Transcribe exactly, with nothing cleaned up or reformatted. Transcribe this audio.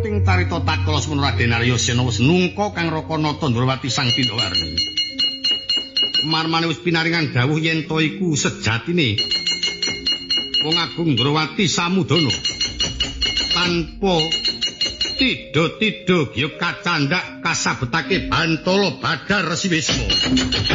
Saking carita Takala Semana Raden Arya Sena wis nungka Kang Rakanata Ndrawati sang Tindawarni. Marmane wis pinaringan dawuh yen to iku sejatine wong agung Ndrawati Samudana tanpa tidha-tidha ya kacandak kasabetake Bantala Badar Resi Wisma.